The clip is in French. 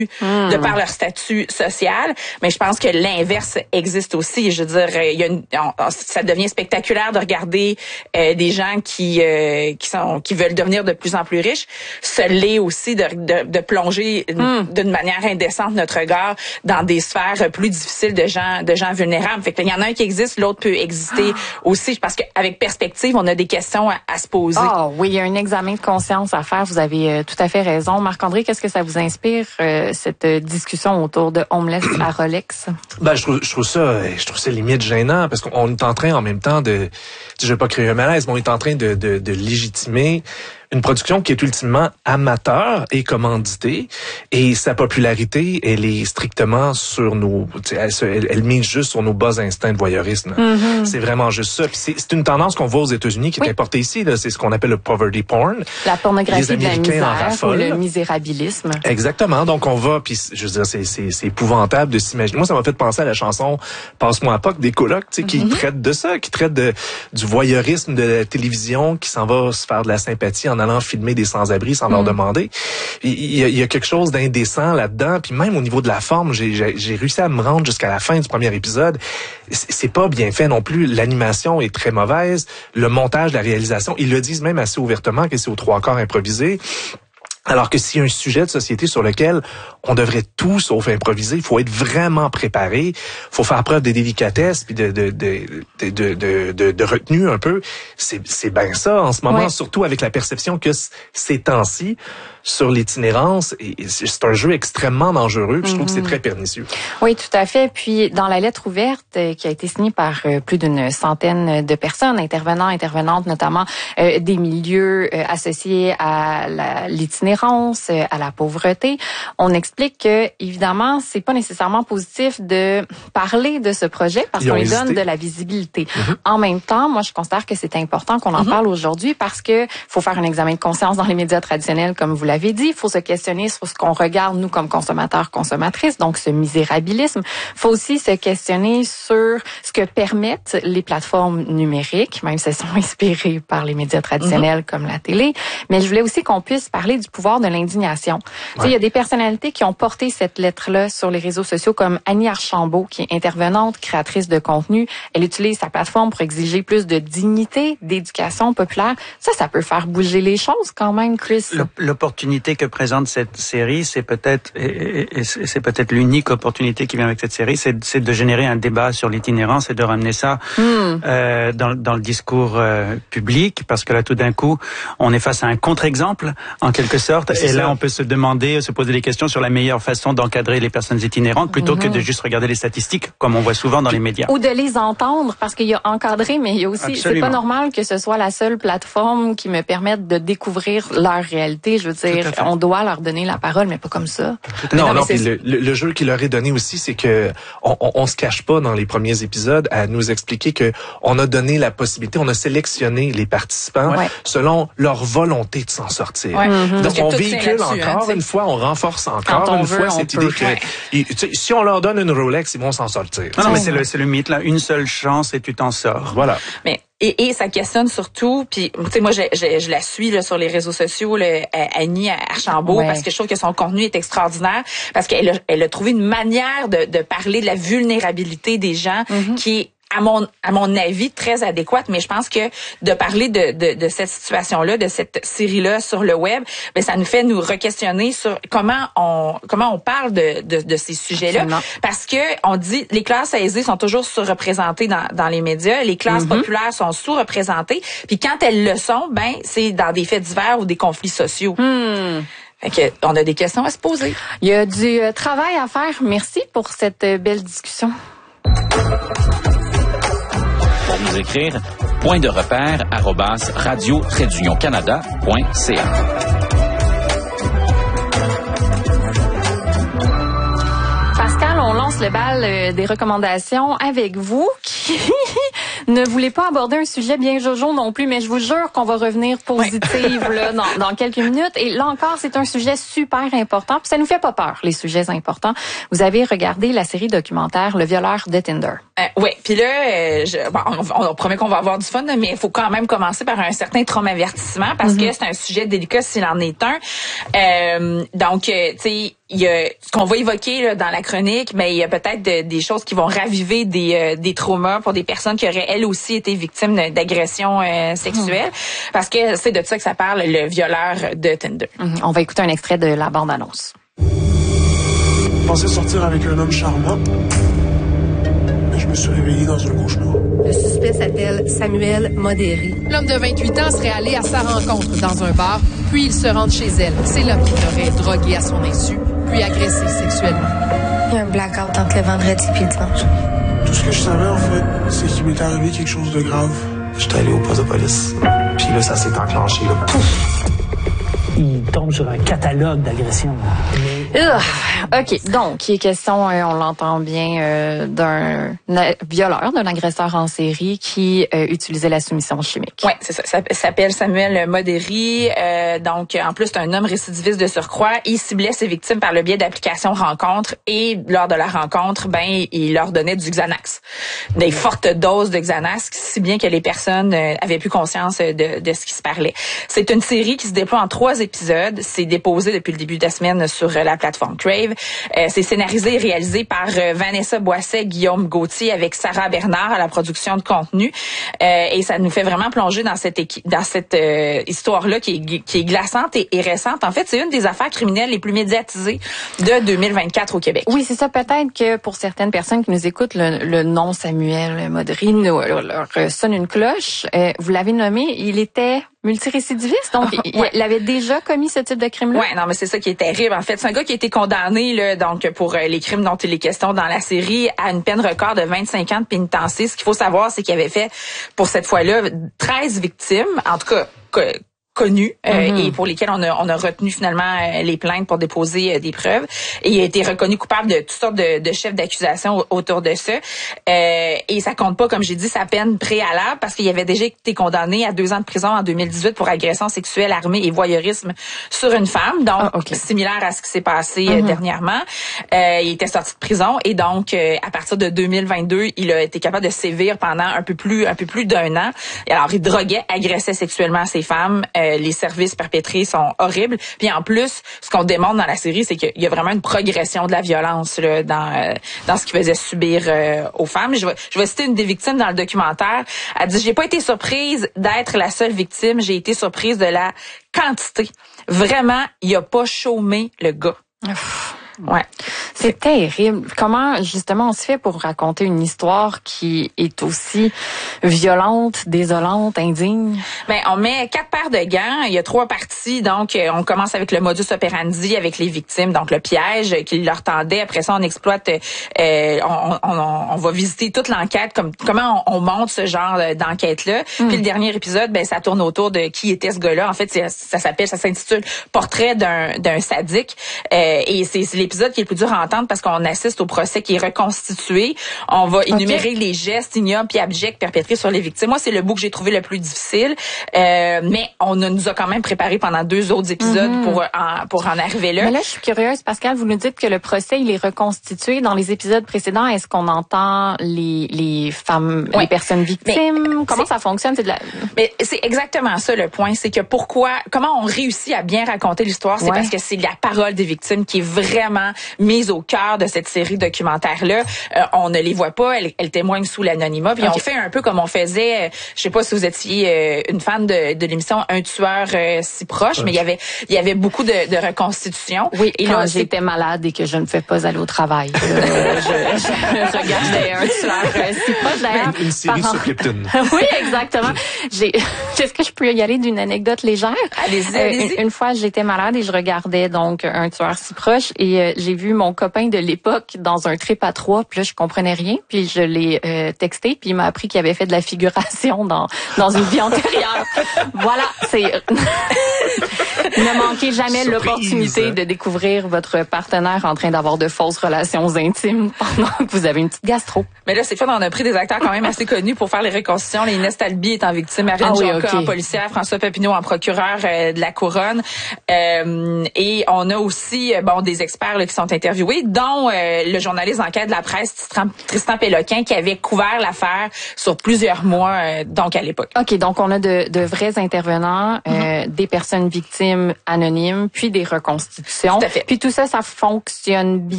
de par leur statut social, mais je pense que l'inverse existe aussi. Je veux dire, ça devient spectaculaire de regarder des gens qui veulent devenir de plus en plus riches. Ce l'est aussi de plonger d'une manière indécente notre regard dans des sphères plus difficiles de gens vulnérables. Fait que il y en a un qui existe, l'autre peut exister aussi, parce qu'avec perspective, on a des questions à se poser. Ah oui, il y a un examen de conscience à faire. Vous avez tout à fait raison. Marc-André, qu'est-ce que ça vous inspire, cette discussion autour de Homeless à Rolex? Ben, je trouve ça limite gênant, parce qu'on est en train en même temps je vais pas créer un malaise, mais on est en train de légitimer une production qui est ultimement amateur et commanditée, et sa popularité, elle est strictement sur elle mise juste sur nos bas instincts de voyeurisme. C'est vraiment juste ça. Puis c'est une tendance qu'on voit aux États-Unis qui est importée ici, là. C'est ce qu'on appelle le poverty porn. La pornographie de la misère ou le là. misérabilisme. Exactement. Donc on va, puis je veux dire, c'est épouvantable de s'imaginer. Moi, ça m'a fait penser à la chanson Passe-moi à Pâques des colocs, tu sais, qui traite de ça, qui traite du voyeurisme de la télévision, qui s'en va se faire de la sympathie en allant filmer des sans-abri sans leur demander. Il y a quelque chose d'indécent là-dedans, puis même au niveau de la forme, j'ai réussi à me rendre jusqu'à la fin du premier épisode. C'est pas bien fait non plus. L'animation est très mauvaise, le montage, la réalisation, ils le disent même assez ouvertement que c'est aux 3/4 improvisé. Alors que s'il y a un sujet de société sur lequel on devrait tout sauf improviser, il faut être vraiment préparé, il faut faire preuve de délicatesse puis de retenue un peu. C'est bien ça en ce moment, surtout avec la perception que ces temps-ci sur l'itinérance, c'est un jeu extrêmement dangereux, puis je trouve que c'est très pernicieux. Oui, tout à fait. Puis dans la lettre ouverte qui a été signée par plus d'une centaine de personnes, intervenantes, notamment des milieux associés à l'itinérance, à la pauvreté, on explique que évidemment, c'est pas nécessairement positif de parler de ce projet parce qu'on lui donne de la visibilité. En même temps, moi je considère que c'est important qu'on en parle aujourd'hui parce que faut faire un examen de conscience dans les médias traditionnels, comme vous l'avez dit. Il faut se questionner sur ce qu'on regarde, nous, comme consommateurs, consommatrices, donc ce misérabilisme. Il faut aussi se questionner sur ce que permettent les plateformes numériques, même si elles sont inspirées par les médias traditionnels comme la télé. Mais je voulais aussi qu'on puisse parler du pouvoir de l'indignation. Tu sais, il y a des personnalités qui ont porté cette lettre-là sur les réseaux sociaux, comme Annie Archambault, qui est intervenante, créatrice de contenu. Elle utilise sa plateforme pour exiger plus de dignité, d'éducation populaire. Ça peut faire bouger les choses quand même, Chris. L'opportunité que présente cette série, c'est peut-être l'unique opportunité qui vient avec cette série, c'est de générer un débat sur l'itinérance et de ramener ça dans le discours public, parce que là tout d'un coup on est face à un contre-exemple en quelque sorte, et là on peut se poser des questions sur la meilleure façon d'encadrer les personnes itinérantes plutôt que de juste regarder les statistiques comme on voit souvent dans les médias. Ou de les entendre, parce qu'il y a encadré, mais il y a aussi, c'est pas normal que ce soit la seule plateforme qui me permette de découvrir leur réalité. Je veux dire, on doit leur donner la parole, mais pas comme ça. Non, puis le jeu qui leur est donné aussi, c'est que on se cache pas dans les premiers épisodes à nous expliquer que on a donné la possibilité, on a sélectionné les participants selon leur volonté de s'en sortir. Donc on véhicule encore une fois, on renforce encore une fois cette idée que si on leur donne une Rolex, ils vont s'en sortir. Non, mais c'est le mythe là, une seule chance et tu t'en sors. Voilà. Mais et ça questionne surtout, puis tu sais, moi je la suis là sur les réseaux sociaux, Annie Archambault, parce que je trouve que son contenu est extraordinaire, parce qu'elle a trouvé une manière de parler de la vulnérabilité des gens qui est à mon avis très adéquate, mais je pense que de parler de cette situation-là, de cette série-là sur le web, ben ça nous fait nous re-questionner sur comment on parle de ces sujets-là. Absolument. Parce que on dit les classes aisées sont toujours surreprésentées dans les médias, les classes populaires sont sous-représentées, puis quand elles le sont, ben c'est dans des faits divers ou des conflits sociaux. Fait que on a des questions à se poser. Il y a du travail à faire. Merci pour cette belle discussion. Pour nous écrire, point-de-repère@radio-canada.ca. Pascal, on lance le bal des recommandations avec vous qui ne voulez pas aborder un sujet bien jojo non plus, mais je vous jure qu'on va revenir positive là, dans quelques minutes. Et là encore, c'est un sujet super important. Puis ça nous fait pas peur, les sujets importants. Vous avez regardé la série documentaire Le violeur de Tinder. Oui, puis là, on promet qu'on va avoir du fun, mais il faut quand même commencer par un certain traumavertissement parce que c'est un sujet délicat s'il en est un. Donc, tu sais, il y a ce qu'on va évoquer là, dans la chronique, mais il y a peut-être des choses qui vont raviver des traumas pour des personnes qui auraient elles aussi été victimes d'agressions sexuelles, parce que c'est de ça que ça parle, le violeur de Tinder. On va écouter un extrait de la bande-annonce. Je pensais sortir avec un homme charmant, mais je me suis réveillé dans un cauchemar. Le suspect s'appelle Samuel Modéry. L'homme de 28 ans serait allé à sa rencontre dans un bar, puis il se rend chez elle. C'est là qu'il l'aurait drogué à son insu, puis agressé sexuellement. Il y a un blackout entre le vendredi et le dimanche. Tout ce que je savais, en fait, c'est qu'il m'est arrivé quelque chose de grave. J'étais allé au poste de police, puis là, ça s'est enclenché, là. Pouf! Il tombe sur un catalogue d'agressions. OK, donc, il est question, on l'entend bien, d'un violeur, d'un agresseur en série qui utilisait la soumission chimique. Oui, c'est ça. Ça s'appelle Samuel Modéry. Donc, en plus, c'est un homme récidiviste de surcroît. Il ciblait ses victimes par le biais d'applications rencontres et lors de la rencontre, il leur donnait du Xanax. Des fortes doses de Xanax, si bien que les personnes avaient plus conscience de ce qui se parlait. C'est une série qui se déploie en 3 épisodes. C'est déposé depuis le début de la semaine sur la plateforme Crave. C'est scénarisé et réalisé par Vanessa Boisset, Guillaume Gauthier avec Sarah Bernard à la production de contenu. Et ça nous fait vraiment plonger dans cette histoire-là qui est glaçante et récente. En fait, c'est une des affaires criminelles les plus médiatisées de 2024 au Québec. Oui, c'est ça. Peut-être que pour certaines personnes qui nous écoutent, le nom Samuel Modéry leur sonne une cloche. Vous l'avez nommé, il était multirécidiviste, donc il avait déjà commis ce type de crime-là? Ouais, non, mais c'est ça qui est terrible. En fait, c'est un gars qui a été condamné là, donc pour les crimes dont il est question dans la série à une peine record de 25 ans de pénitencier. Ce qu'il faut savoir, c'est qu'il avait fait, pour cette fois-là, 13 victimes, en tout cas connus et pour lesquels on a retenu finalement les plaintes pour déposer des preuves, et il a été reconnu coupable de toutes sortes de chefs d'accusation autour de ça, et ça compte pas, comme j'ai dit, sa peine préalable parce qu'il avait déjà été condamné à 2 ans de prison en 2018 pour agression sexuelle armée et voyeurisme sur une femme, donc similaire à ce qui s'est passé dernièrement. Il était sorti de prison et donc à partir de 2022, il a été capable de sévir pendant un peu plus d'1 an. Et alors il droguait, agressait sexuellement ces femmes. Les services perpétrés sont horribles. Puis en plus, ce qu'on démontre dans la série, c'est qu'il y a vraiment une progression de la violence là, dans ce qu'il faisait subir aux femmes. Je vais citer une des victimes dans le documentaire. Elle dit: j'ai pas été surprise d'être la seule victime, j'ai été surprise de la quantité. Vraiment, il a pas chômé le gars. Ouais. C'est terrible. Comment, justement, on se fait pour raconter une histoire qui est aussi violente, désolante, indigne? Ben, on met 4 paires de gants. Il y a 3 parties. Donc, on commence avec le modus operandi avec les victimes. Donc, le piège qu'ils leur tendaient. Après ça, on exploite, on va visiter toute l'enquête, comment on monte ce genre d'enquête-là. Puis le dernier épisode, ben, ça tourne autour de qui était ce gars-là. En fait, ça s'intitule Portrait d'un sadique. Et c'est l'épisode qui est le plus dur à entendre parce qu'on assiste au procès qui est reconstitué. On va énumérer les gestes ignobles et abjects perpétrés sur les victimes. Moi, c'est le bout que j'ai trouvé le plus difficile. Mais on nous a quand même préparé pendant 2 autres épisodes pour en arriver là. Mais là, je suis curieuse, Pascal, vous nous dites que le procès, il est reconstitué. Dans les épisodes précédents, est-ce qu'on entend les femmes, les personnes victimes? Comment ça fonctionne? Mais c'est exactement ça le point. C'est que comment on réussit à bien raconter l'histoire, c'est parce que c'est la parole des victimes qui est vraiment mise au cœur de cette série documentaire-là. On ne les voit pas, elles témoignent sous l'anonymat. Puis on fait un peu comme on faisait, je sais pas si vous étiez une fan de l'émission Un tueur si proche, mais il y avait beaucoup de reconstitutions. Oui, et quand j'étais malade et que je ne fais pas aller au travail, je regardais Un tueur si proche. D'ailleurs, une série sur Krypton. Oui, exactement. Est-ce que je peux y aller d'une anecdote légère? Allez-y. Une fois, j'étais malade et je regardais donc Un tueur si proche et j'ai vu mon copain de l'époque dans un trip à 3, puis là, je comprenais rien, puis je l'ai texté, puis il m'a appris qu'il avait fait de la figuration dans une vie antérieure. Voilà, c'est... Ne manquez jamais l'opportunité de découvrir votre partenaire en train d'avoir de fausses relations intimes pendant que vous avez une petite gastro. Mais là, c'est fait, on a pris des acteurs quand même assez connus pour faire les reconstitutions. Inès Talby étant victime, Marine Jonca en policière, François Papineau en procureur de la Couronne. Et on a aussi des experts là, qui sont interviewés. interviewés, dont le journaliste d'enquête de la presse, Tristan Péloquin, qui avait couvert l'affaire sur plusieurs mois, donc à l'époque. OK, donc on a de vrais intervenants, des personnes victimes anonymes, puis des reconstitutions. Tout à fait. Puis tout ça, ça fonctionne bien.